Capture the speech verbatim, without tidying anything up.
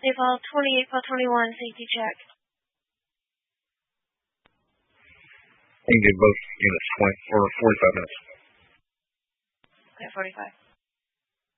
Default twenty-eight plus twenty-one, safety check. You can get both units twenty or forty-five minutes. Okay, forty-five.